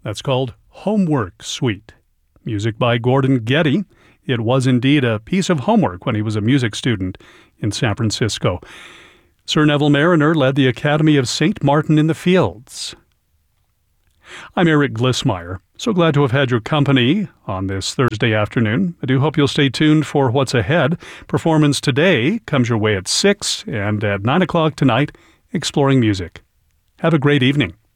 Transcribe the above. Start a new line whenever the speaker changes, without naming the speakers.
That's called Homework Suite. Music by Gordon Getty. It was indeed a piece of homework when he was a music student in San Francisco. Sir Neville Marriner led the Academy of St. Martin in the Fields. I'm Eric Glissmeyer. So glad to have had your company on this Thursday afternoon. I do hope you'll stay tuned for what's ahead. Performance today comes your way at 6 and at 9 o'clock tonight, Exploring Music. Have a great evening.